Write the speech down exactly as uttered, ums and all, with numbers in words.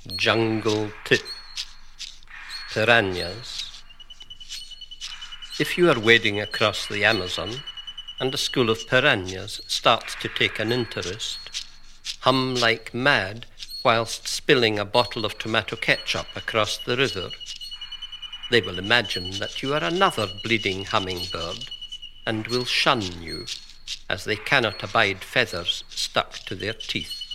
Jungle tip. Piranhas. If you are wading across the Amazon and a school of piranhas starts to take an interest, hum like mad whilst spilling a bottle of tomato ketchup across the river. They will imagine that you are another bleeding hummingbird and will shun you, as they cannot abide feathers stuck to their teeth.